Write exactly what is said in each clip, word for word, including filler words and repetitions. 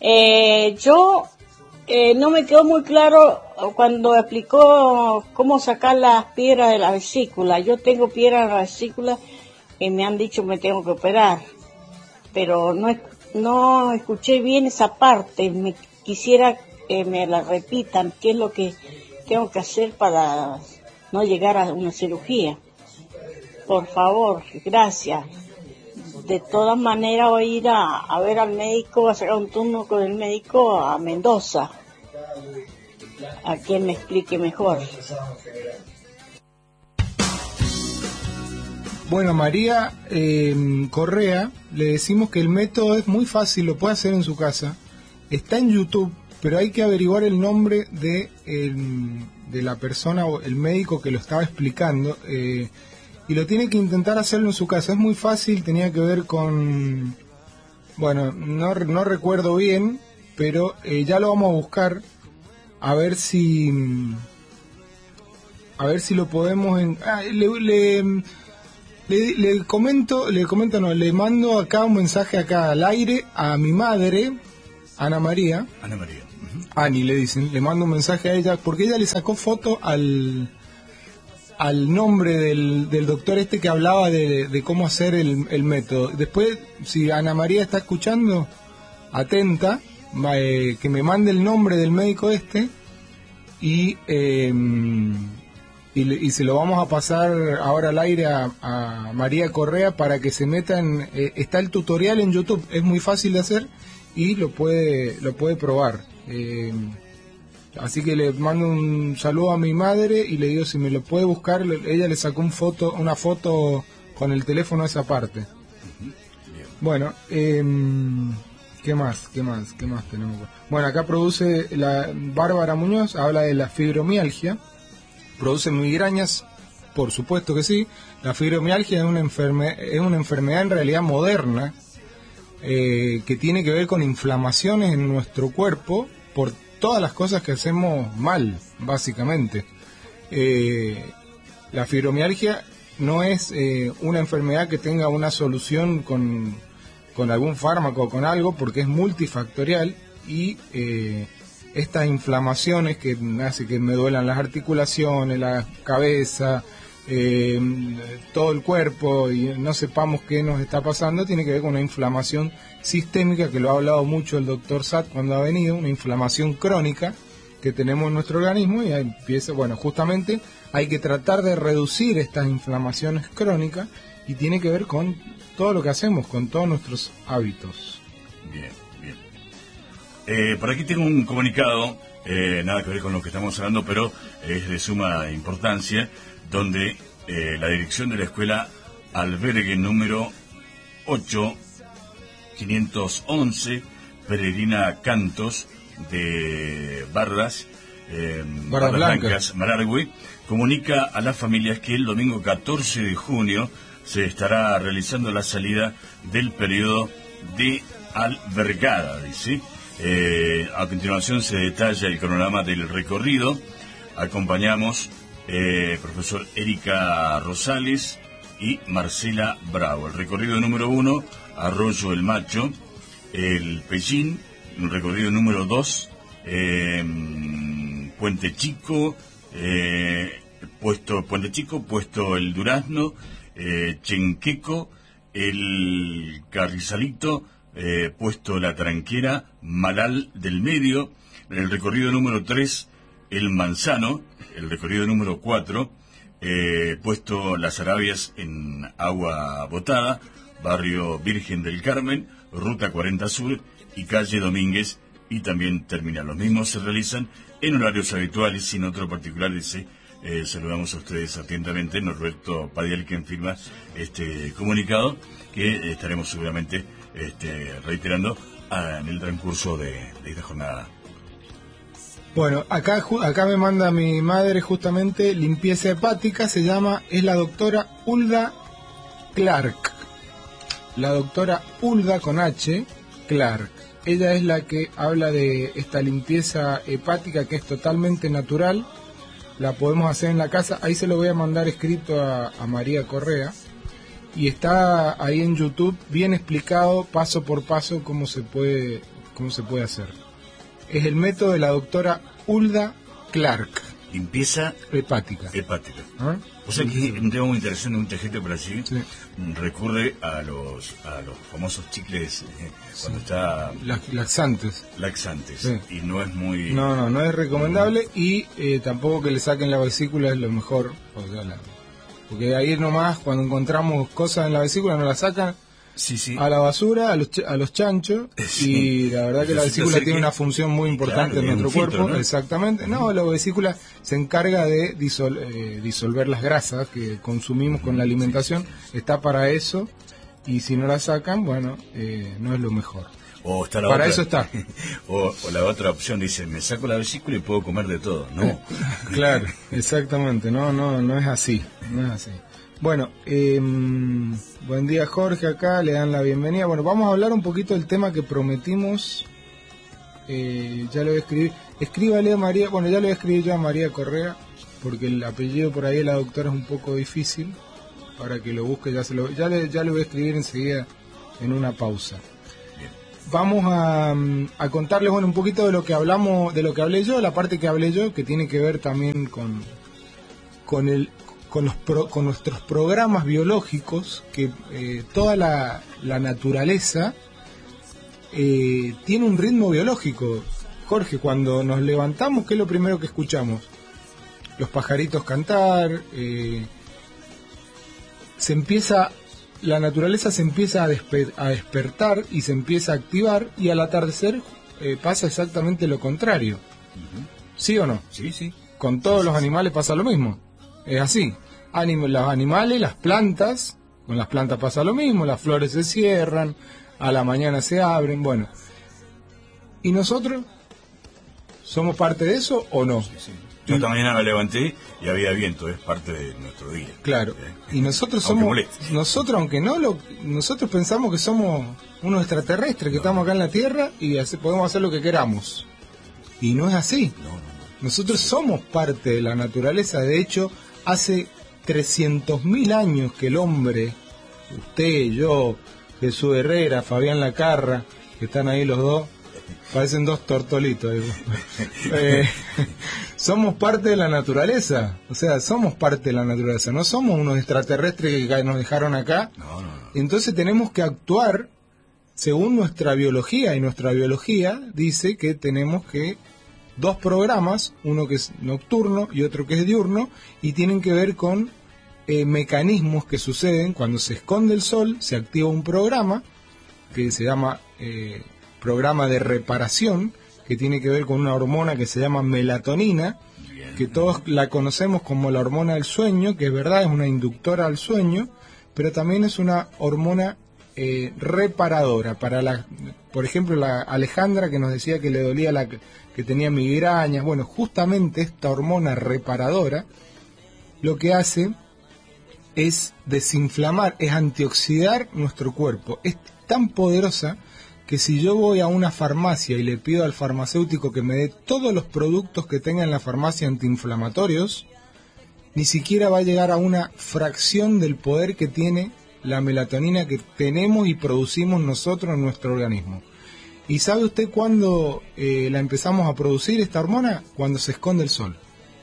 Eh, yo eh, no me quedó muy claro cuando explicó cómo sacar las piedras de la vesícula. Yo tengo piedras en la vesícula y me han dicho que me tengo que operar, pero no, no escuché bien esa parte. Me quisiera que me la repitan, qué es lo que tengo que hacer para no llegar a una cirugía. Por favor, gracias. De todas maneras voy a ir a, a ver al médico, a sacar un turno con el médico a Mendoza, a quien me explique mejor. Bueno, María eh, Correa, le decimos que el método es muy fácil, lo puede hacer en su casa. Está en YouTube, pero hay que averiguar el nombre de, el, de la persona o el médico que lo estaba explicando. Eh, y lo tiene que intentar hacerlo en su casa. Es muy fácil, tenía que ver con... Bueno, no, no recuerdo bien, pero eh, ya lo vamos a buscar a ver si... A ver si lo podemos... En, ah, le, le, le, le comento, le comento, no, le mando acá un mensaje acá al aire a mi madre, Ana María. Ana María. Uh-huh. Ani le dicen, le mando un mensaje a ella, porque ella le sacó foto al... al nombre del, del doctor este que hablaba de, de cómo hacer el, el método. Después, si Ana María está escuchando, atenta, eh, que me mande el nombre del médico este y, eh, y, le, y se lo vamos a pasar ahora al aire a, a María Correa para que se meta en... Eh, está el tutorial en YouTube, es muy fácil de hacer y lo puede, lo puede probar. Eh, Así que le mando un saludo a mi madre y le digo si me lo puede buscar. Ella le sacó un foto, una foto con el teléfono a esa parte. Uh-huh. Bueno, eh, ¿qué más? ¿Qué más? ¿Qué más tenemos? Bueno, acá produce la Bárbara Muñoz, habla de la fibromialgia. Produce migrañas, por supuesto que sí. La fibromialgia es una, enferme, es una enfermedad en realidad moderna eh, que tiene que ver con inflamaciones en nuestro cuerpo por todas las cosas que hacemos mal, básicamente. Eh, la fibromialgia no es eh, una enfermedad que tenga una solución con, con algún fármaco o con algo, porque es multifactorial y eh, estas inflamaciones que hacen que me duelan las articulaciones, la cabeza, eh, todo el cuerpo y no sepamos qué nos está pasando, tiene que ver con una inflamación sistémica, que lo ha hablado mucho el doctor Satt cuando ha venido, una inflamación crónica que tenemos en nuestro organismo y ahí empieza, bueno, justamente hay que tratar de reducir estas inflamaciones crónicas y tiene que ver con todo lo que hacemos, con todos nuestros hábitos. Bien, bien. Eh, por aquí tengo un comunicado, eh, nada que ver con lo que estamos hablando, pero es de suma importancia, donde eh, la dirección de la escuela albergue número ocho quinientos once, Peregrina Cantos, de Barras, eh, Barras Blancas, Blancas, Marargüe, comunica a las familias que el domingo catorce de junio se estará realizando la salida del periodo de albergada, dice. Eh, a continuación se detalla el cronograma del recorrido. Acompañamos eh, profesor Erika Rosales y Marcela Bravo. El recorrido número uno, Arroyo el Macho, el Pellín. El recorrido número dos, eh, Puente Chico, eh, puesto Puente Chico, puesto el Durazno, eh, Chenqueco, el Carrizalito, eh, puesto La Tranquera, Malal del Medio. El recorrido número tres, el Manzano. El recorrido número cuatro, eh, puesto Las Arabias en Agua Botada, barrio Virgen del Carmen, ruta cuarenta Sur y calle Domínguez, y también terminal. Los mismos se realizan en horarios habituales, sin otro particular, dice. Eh, saludamos a ustedes atentamente, Norberto Padial, quien firma este comunicado, que estaremos seguramente este, reiterando ah, en el transcurso de, de esta jornada. Bueno, acá acá me manda mi madre justamente limpieza hepática, se llama, es la doctora Hulda Clark. La doctora Hulda con H, Clark. Ella es la que habla de esta limpieza hepática que es totalmente natural. La podemos hacer en la casa. Ahí se lo voy a mandar escrito a, a María Correa. Y está ahí en YouTube bien explicado paso por paso cómo se puede cómo se puede hacer. Es el método de la doctora Hulda Clark. Limpieza hepática. hepática. ¿Ah? O sea que es un tema muy interesante, mucha gente por allí Sí. recurre a los a los famosos chicles eh, cuando está Lax- laxantes. laxantes Sí. y no es muy... No, no, no es recomendable y eh, tampoco que le saquen la vesícula es lo mejor. O sea, la- porque ahí nomás cuando encontramos cosas en la vesícula nos la sacan Sí, sí. a la basura, a los, ch- a los chanchos, Sí. y la verdad que la Resulta vesícula ser tiene que- una función muy importante Claro, en es nuestro un filtro, cuerpo, ¿no? exactamente. No, la vesícula se encarga de disol- eh, disolver las grasas que consumimos con la alimentación, está para eso, y si no la sacan, bueno, eh, no es lo mejor. O está la Para otra, eso está. O, o la otra opción dice, me saco la vesícula y puedo comer de todo. No. Claro, exactamente, no, no, no es así, no es así. Bueno, eh, buen día Jorge, acá le dan la bienvenida. Bueno, vamos a hablar un poquito del tema que prometimos, eh, ya lo voy a escribir, escríbale a María, bueno, ya lo voy a escribir yo a María Correa, porque el apellido por ahí de la doctora es un poco difícil, para que lo busque, ya se lo, ya le, ya lo voy a escribir enseguida en una pausa. Vamos a, a contarles bueno un poquito de lo que hablamos, de lo que hablé yo, la parte que hablé yo, que tiene que ver también con, con el con los pro, con nuestros programas biológicos, que eh, toda la, la naturaleza eh, tiene un ritmo biológico. Jorge, cuando nos levantamos, ¿qué es lo primero que escuchamos? Los pajaritos cantar, eh, se empieza la naturaleza se empieza a, despe- a despertar y se empieza a activar, y al atardecer eh, pasa exactamente lo contrario. ¿Sí o no? Sí, sí. Con todos Sí, sí, los sí. animales pasa lo mismo. Es así. Anim- los animales, las plantas, con las plantas pasa lo mismo, las flores se cierran, a la mañana se abren, bueno. ¿Y nosotros? ¿Somos parte de eso o no? Sí, sí. Yo esta mañana me levanté y había viento, es parte de nuestro día. Claro. ¿Eh? Y nosotros Aunque somos, moleste. nosotros aunque no lo, nosotros pensamos que somos unos extraterrestres que estamos acá en la Tierra y hace- podemos hacer lo que queramos. Y no es así. No, no, no. Nosotros somos parte de la naturaleza. De hecho, hace trescientos mil años que el hombre, usted, yo, Jesús Herrera, Fabián Lacarra, que están ahí los dos, parecen dos tortolitos. digo. Eh, somos parte de la naturaleza. O sea, somos parte de la naturaleza. No somos unos extraterrestres que nos dejaron acá. No, no, no. Entonces tenemos que actuar según nuestra biología. Y nuestra biología dice que tenemos que dos programas, uno que es nocturno y otro que es diurno, y tienen que ver con eh, mecanismos que suceden cuando se esconde el sol. Se activa un programa que se llama eh, programa de reparación, que tiene que ver con una hormona que se llama melatonina, Bien. que todos la conocemos como la hormona del sueño, que es verdad, es una inductora al sueño, pero también es una hormona eh, reparadora. Para la, por ejemplo, la Alejandra que nos decía que le dolía la que tenía migrañas, bueno, justamente esta hormona reparadora lo que hace es desinflamar, es antioxidar nuestro cuerpo. Es tan poderosa que si yo voy a una farmacia y le pido al farmacéutico que me dé todos los productos que tenga en la farmacia antiinflamatorios, ni siquiera va a llegar a una fracción del poder que tiene la melatonina que tenemos y producimos nosotros en nuestro organismo. ¿Y sabe usted cuándo eh, la empezamos a producir esta hormona? Cuando se esconde el sol.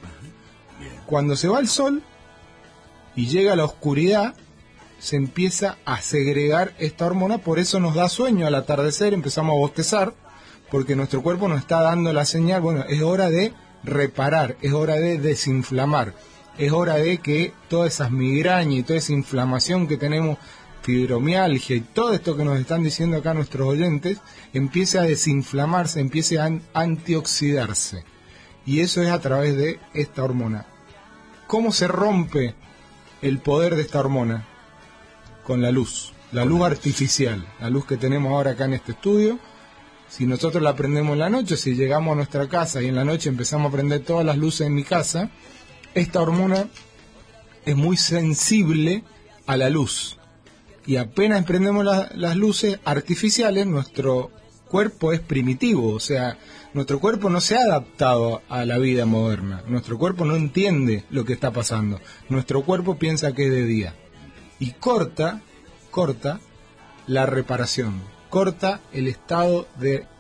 Cuando se va el sol y llega la oscuridad, se empieza a segregar esta hormona, por eso nos da sueño al atardecer, empezamos a bostezar, porque nuestro cuerpo nos está dando la señal, bueno, es hora de reparar, es hora de desinflamar, es hora de que todas esas migrañas y toda esa inflamación que tenemos, fibromialgia y todo esto que nos están diciendo acá nuestros oyentes, empiece a desinflamarse, empiece a an- antioxidarse. Y eso es a través de esta hormona. ¿Cómo se rompe el poder de esta hormona? Con la luz, la luz artificial, la luz que tenemos ahora acá en este estudio. Si nosotros la prendemos en la noche, si llegamos a nuestra casa y en la noche empezamos a prender todas las luces en mi casa, esta hormona es muy sensible a la luz. Y apenas prendemos la- las luces artificiales, nuestro cuerpo es primitivo, o sea, nuestro cuerpo no se ha adaptado a la vida moderna, nuestro cuerpo no entiende lo que está pasando, nuestro cuerpo piensa que es de día. Y corta, corta la reparación, corta el estado de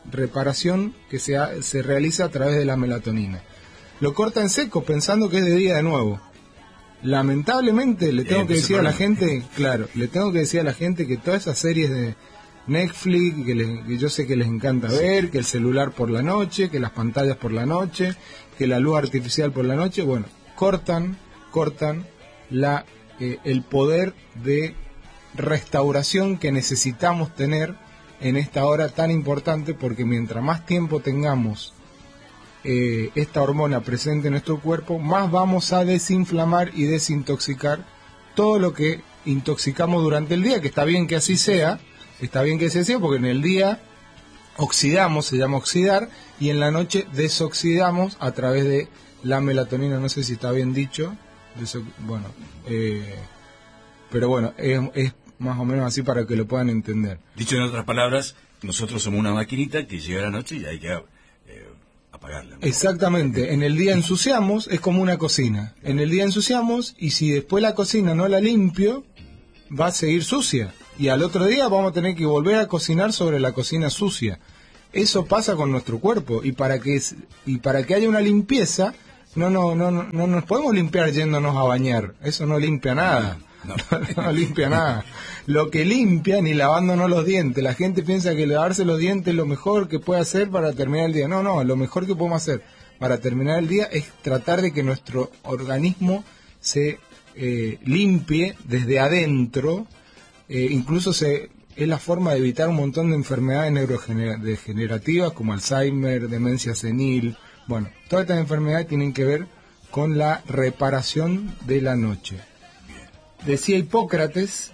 reparación que se, ha, se realiza a través de la melatonina. Lo corta en seco pensando que es de día de nuevo. Lamentablemente le tengo eh, que decir a la gente, claro, le tengo que decir a la gente que todas esas series de Netflix, que, les, que yo sé que les encanta sí. ver, que el celular por la noche, que las pantallas por la noche, que la luz artificial por la noche, bueno, cortan, cortan la, eh, el poder de restauración que necesitamos tener en esta hora tan importante, porque mientras más tiempo tengamos eh, esta hormona presente en nuestro cuerpo, más vamos a desinflamar y desintoxicar todo lo que intoxicamos durante el día, que está bien que así sea, está bien que así sea, porque en el día oxidamos, se llama oxidar, y en la noche desoxidamos a través de la melatonina, no sé si está bien dicho, Deso- bueno, eh, pero bueno, es, es más o menos así para que lo puedan entender. Dicho en otras palabras, nosotros somos una maquinita que llega la noche y hay que eh, apagarla, ¿no? Exactamente, en el día ensuciamos, es como una cocina, en el día ensuciamos y si después la cocina no la limpio, va a seguir sucia y al otro día vamos a tener que volver a cocinar sobre la cocina sucia. Eso pasa con nuestro cuerpo y para que y para que haya una limpieza, no no no no, no nos podemos limpiar yéndonos a bañar, eso no limpia nada. No, no. no limpia nada. Lo que limpia, ni lavándonos los dientes. La gente piensa que lavarse los dientes es lo mejor que puede hacer para terminar el día. No, no, lo mejor que podemos hacer para terminar el día es tratar de que nuestro organismo se eh, limpie desde adentro. Eh, incluso se es la forma de evitar un montón de enfermedades neurodegenerativas como Alzheimer, demencia senil. Bueno, todas estas enfermedades tienen que ver con la reparación de la noche. Decía Hipócrates,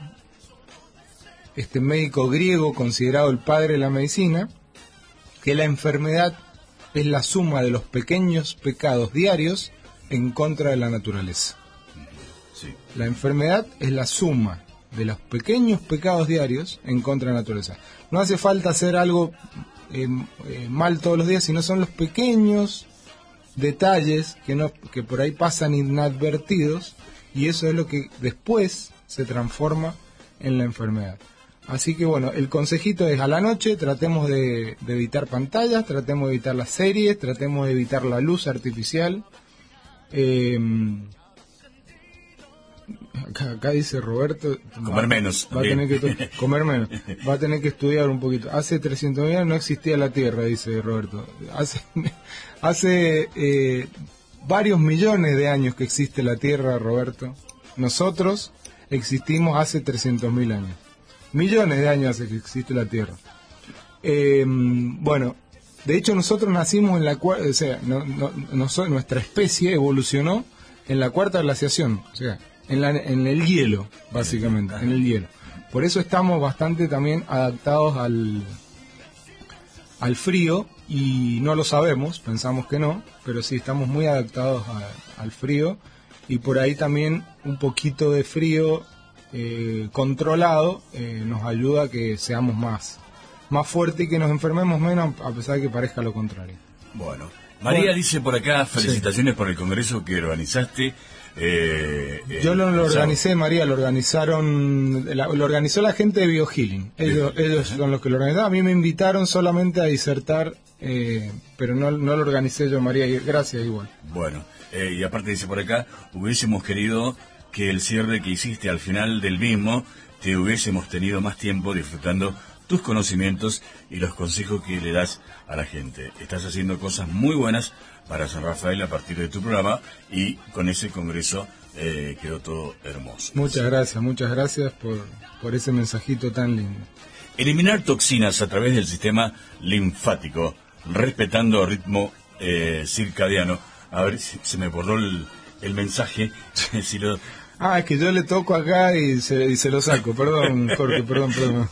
este médico griego considerado el padre de la medicina, que la enfermedad es la suma de los pequeños pecados diarios en contra de la naturaleza. Sí. La enfermedad es la suma de los pequeños pecados diarios en contra de la naturaleza. No hace falta hacer algo eh, eh, mal todos los días, sino son los pequeños detalles que, no, que por ahí pasan inadvertidos. Y eso es lo que después se transforma en la enfermedad. Así que bueno, el consejito es a la noche, tratemos de, de evitar pantallas, tratemos de evitar las series, tratemos de evitar la luz artificial. Eh, acá, acá dice Roberto... Comer va, menos. Va a tener que comer menos. Va a tener que estudiar un poquito. Hace trescientos mil años no existía la Tierra, dice Roberto. Hace... hace eh, varios millones de años que existe la Tierra, Roberto. Nosotros existimos hace trescientos mil años. Millones de años hace que existe la Tierra. Eh, bueno, de hecho nosotros nacimos en la cuarta, o sea, no, no, no, nuestra especie evolucionó en la cuarta glaciación, o sea, en, la, en el hielo, básicamente, en el hielo. Por eso estamos bastante también adaptados al, al frío. Y no lo sabemos, pensamos que no, pero sí estamos muy adaptados a, al frío y por ahí también un poquito de frío eh, controlado eh, nos ayuda a que seamos más, más fuertes y que nos enfermemos menos, a pesar de que parezca lo contrario. Bueno, María bueno, dice por acá, felicitaciones sí. por el congreso que organizaste. Eh, eh, Yo no lo organicé, María, lo organizaron, la, lo organizó la gente de BioHealing. Ellos, ellos son los que lo organizaron. A mí me invitaron solamente a disertar, eh, pero no, no lo organicé yo, María. Y gracias igual. Bueno, eh, y aparte dice por acá, hubiésemos querido que el cierre que hiciste al final del mismo, te hubiésemos tenido más tiempo disfrutando tus conocimientos y los consejos que le das a la gente. Estás haciendo cosas muy buenas para San Rafael a partir de tu programa y con ese congreso eh, quedó todo hermoso. Muchas gracias, muchas gracias por, por ese mensajito tan lindo. Eliminar toxinas a través del sistema linfático, respetando el ritmo eh, circadiano. A ver, si, se me borró el, el mensaje. si lo... Ah, es que yo le toco acá y se, y se lo saco. Perdón, Jorge, perdón, perdón.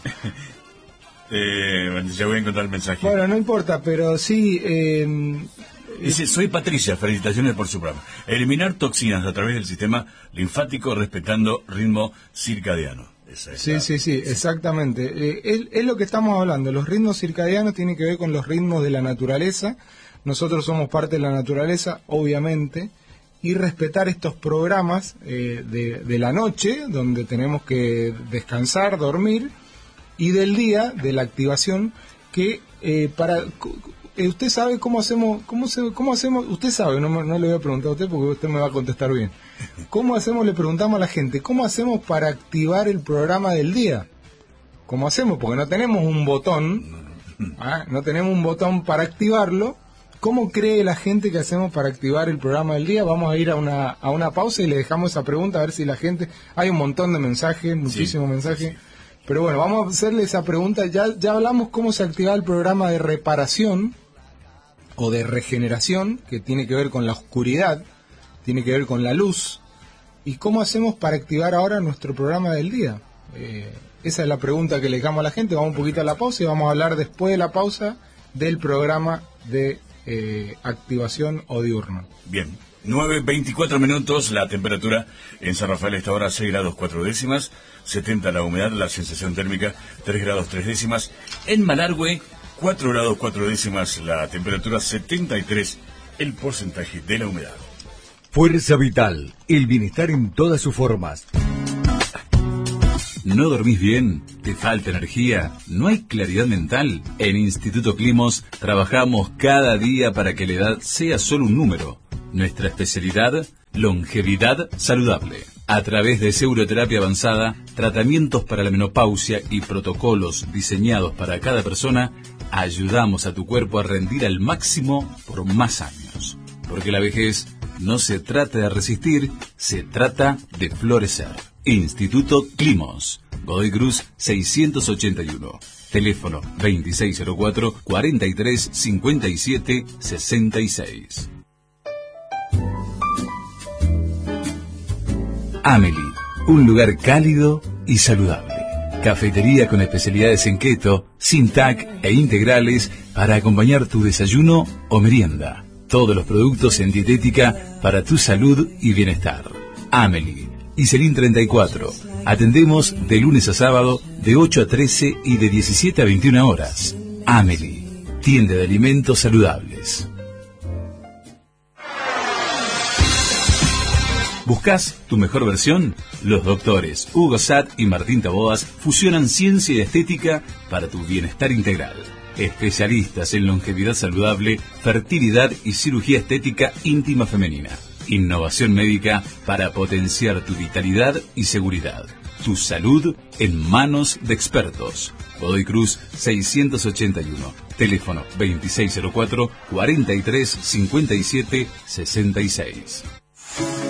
Eh, bueno, ya voy a encontrar el mensaje. Bueno, no importa, pero sí... Eh, Dice, soy Patricia, felicitaciones por su programa. Eliminar toxinas a través del sistema linfático respetando ritmo circadiano. Esa es sí, la... sí, sí, exactamente. Eh, es, es lo que estamos hablando. Los ritmos circadianos tienen que ver con los ritmos de la naturaleza. Nosotros somos parte de la naturaleza, obviamente. Y respetar estos programas eh, de, de la noche, donde tenemos que descansar, dormir, y del día, de la activación, que eh, para... Eh, usted sabe cómo hacemos, cómo se, cómo hacemos, usted sabe, no, no le voy a preguntar a usted porque usted me va a contestar bien. ¿Cómo hacemos? Le preguntamos a la gente, ¿cómo hacemos para activar el programa del día? ¿Cómo hacemos? Porque no tenemos un botón, ¿ah? no tenemos un botón para activarlo. ¿Cómo cree la gente que hacemos para activar el programa del día? Vamos a ir a una, a una pausa y le dejamos esa pregunta a ver si la gente... Hay un montón de mensajes, muchísimos sí, mensajes. Sí. Pero bueno, vamos a hacerle esa pregunta. Ya, ya hablamos cómo se activa el programa de reparación o de regeneración, que tiene que ver con la oscuridad, tiene que ver con la luz. ¿Y cómo hacemos para activar ahora nuestro programa del día? Eh, esa es la pregunta que le dejamos a la gente. Vamos un poquito a la pausa y vamos a hablar después de la pausa del programa de eh, activación o diurno. Bien, nueve veinticuatro minutos, la temperatura en San Rafael está ahora seis grados cuatro décimas, setenta la humedad, la sensación térmica tres grados tres décimas. En Malargüe, cuatro grados cuatro décimas la temperatura, setenta y tres el porcentaje de la humedad. Fuerza Vital, el bienestar en todas sus formas. ¿No dormís bien? ¿Te falta energía? ¿No hay claridad mental? En Instituto Climos trabajamos cada día para que la edad sea solo un número. Nuestra especialidad, longevidad saludable. A través de seuroterapia avanzada, tratamientos para la menopausia y protocolos diseñados para cada persona, ayudamos a tu cuerpo a rendir al máximo por más años. Porque la vejez no se trata de resistir, se trata de florecer. Instituto Climos, Godoy Cruz seiscientos ochenta y uno. Teléfono veintiséis cero cuatro, cuarenta y tres cincuenta y siete sesenta y seis. Amelie, un lugar cálido y saludable. Cafetería con especialidades en keto, sin T A C e integrales para acompañar tu desayuno o merienda. Todos los productos en dietética para tu salud y bienestar. Amelie, Iselín treinta y cuatro. Atendemos de lunes a sábado de ocho a trece y de diecisiete a veintiuna horas. Amelie, tienda de alimentos saludables. ¿Buscas tu mejor versión? Los doctores Hugo Satt y Martín Taboas fusionan ciencia y estética para tu bienestar integral. Especialistas en longevidad saludable, fertilidad y cirugía estética íntima femenina. Innovación médica para potenciar tu vitalidad y seguridad. Tu salud en manos de expertos. Godoy Cruz seiscientos ochenta y uno. Teléfono veintiséis cero cuatro, cuarenta y tres cincuenta y siete sesenta y seis.